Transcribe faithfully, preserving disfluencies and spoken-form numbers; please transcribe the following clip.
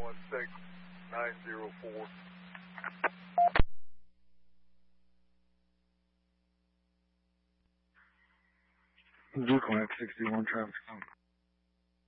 one six nine zero four. Zuclac sixty-one traffic.